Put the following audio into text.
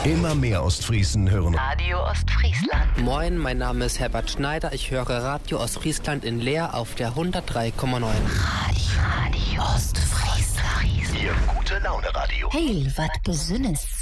Immer mehr Ostfriesen hören Radio Ostfriesland. Moin, mein Name ist Herbert Schneider. Ich höre Radio Ostfriesland in Leer auf der 103,9. Radio Ostfriesland. Ihr gute Laune Radio. Heil, wat besünnes.